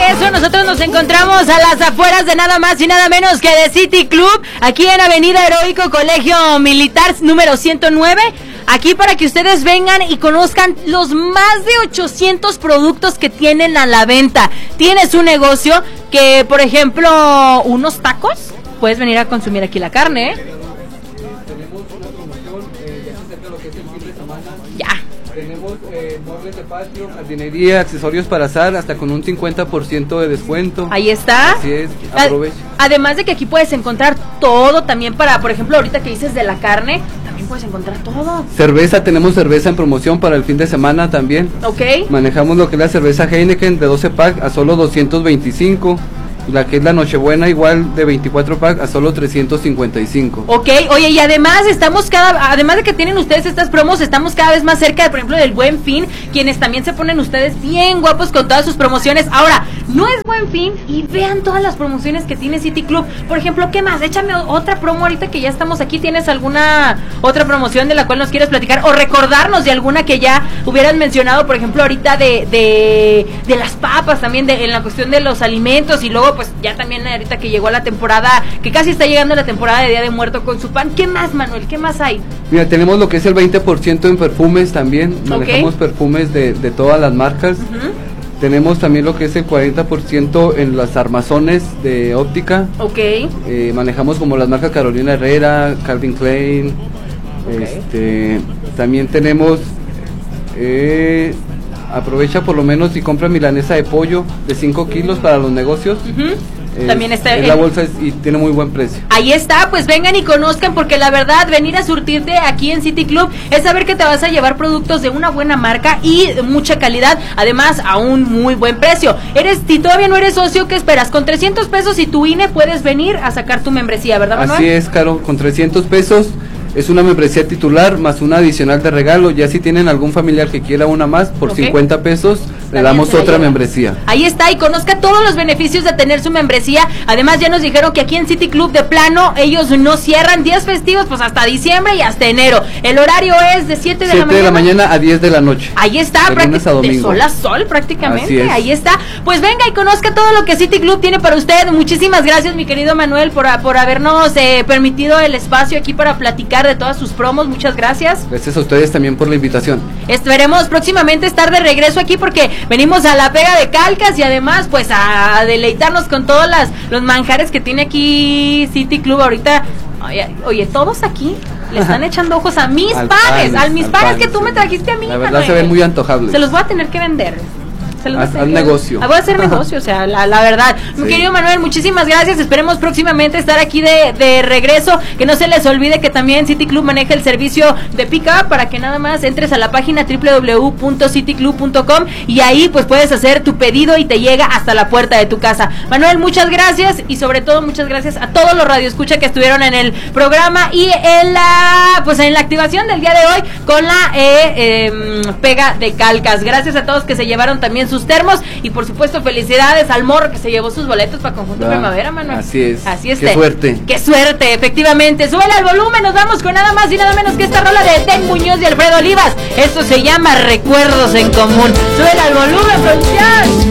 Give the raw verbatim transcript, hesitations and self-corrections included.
regreso. Nosotros nos encontramos a las afueras de nada más y nada menos que de City Club, aquí en Avenida Heroico, Colegio Militar número ciento nueve. Aquí para que ustedes vengan y conozcan los más de ochocientos productos que tienen a la venta. Tienes un negocio que, por ejemplo, unos tacos, puedes venir a consumir aquí la carne, ¿eh? Tenemos una promoción, eh, ya se acerca lo que es el fin de semana. Ya. Tenemos eh, muebles de patio, jardinería, accesorios para azar, hasta con un cincuenta por ciento de descuento. Ahí está. Así es, aprovecha. Además de que aquí puedes encontrar todo también para, por ejemplo, ahorita que dices de la carne, también puedes encontrar todo. Cerveza, tenemos cerveza en promoción para el fin de semana también. Ok. Manejamos lo que es la cerveza Heineken de doce pack a solo doscientos veinticinco. La que es la Nochebuena igual de veinticuatro pack a solo trescientos cincuenta y cinco. Ok, oye, y además estamos cada, además de que tienen ustedes estas promos, estamos cada vez más cerca, de, por ejemplo, del Buen Fin, quienes también se ponen ustedes bien guapos con todas sus promociones. Ahora, no es Buen Fin y vean todas las promociones que tiene City Club. Por ejemplo, ¿qué más? Échame otra promo ahorita que ya estamos aquí. ¿Tienes alguna otra promoción de la cual nos quieres platicar o recordarnos de alguna que ya hubieras mencionado, por ejemplo, ahorita de, de, de las papas también, de, en la cuestión de los alimentos y luego pues ya también ahorita que llegó la temporada, que casi está llegando la temporada de Día de Muerto con su pan? ¿Qué más, Manuel? ¿Qué más hay? Mira, tenemos lo que es el veinte por ciento en perfumes también. Manejamos okay. perfumes de, de todas las marcas. Uh-huh. Tenemos también lo que es el cuarenta por ciento en las armazones de óptica. Ok. Eh, manejamos como las marcas Carolina Herrera, Calvin Klein. Okay. Este, también tenemos... Eh, aprovecha por lo menos y compra milanesa de pollo de cinco kilos para los negocios. Uh-huh. Es, también está en la bolsa es, y tiene muy buen precio. Ahí está, pues vengan y conozcan, porque la verdad, venir a surtirte aquí en City Club es saber que te vas a llevar productos de una buena marca y de mucha calidad, además a un muy buen precio. Eres, si todavía no eres socio, ¿qué esperas? Con trescientos pesos y tu I N E puedes venir a sacar tu membresía, ¿verdad, Manuel? Así es, Caro, con trescientos pesos es una membresía titular más una adicional de regalo. Ya si tienen algún familiar que quiera una más, por okay. cincuenta pesos le damos otra membresía. Ahí está, y conozca todos los beneficios de tener su membresía. Además ya nos dijeron que aquí en City Club de plano ellos no cierran días festivos, pues hasta diciembre y hasta enero. El horario es de siete de la mañana. siete de la mañana a diez de la noche. Ahí está, prácticamente de sol a sol prácticamente. Ahí está. Pues venga y conozca todo lo que City Club tiene para usted. Muchísimas gracias, mi querido Manuel, por, por habernos eh, permitido el espacio aquí para platicar de todas sus promos. Muchas gracias. Gracias a ustedes también por la invitación. Esperemos próximamente estar de regreso aquí porque venimos a la pega de Calcas y además pues a deleitarnos con todos las, los manjares que tiene aquí City Club ahorita. Oye, oye todos aquí le están echando ojos a mis al panes, panes, a mis panes panes, que tú me trajiste a mí. La verdad Manuel. Se ven muy antojables. Se los voy a tener que vender. Haz, haz negocio. Voy a hacer negocio, o sea, la, la verdad. Sí. Mi querido Manuel, muchísimas gracias. Esperemos próximamente estar aquí de, de regreso. Que no se les olvide que también City Club maneja el servicio de pick-up para que nada más entres a la página doble u doble u doble u punto city club punto com y ahí pues puedes hacer tu pedido y te llega hasta la puerta de tu casa. Manuel, muchas gracias y sobre todo muchas gracias a todos los radioescucha que estuvieron en el programa y en la pues en la activación del día de hoy con la eh, eh, pega de Calcas. Gracias a todos que se llevaron también sus termos y por supuesto felicidades al morro que se llevó sus boletos para Conjunto ah, Primavera, Manuel. Así es. Así es. Qué suerte. Qué suerte, efectivamente. Súbele al volumen, nos vamos con nada más y nada menos que esta rola de Ten Muñoz y Alfredo Olivas. Esto se llama Recuerdos en Común. Súbele al volumen, producción.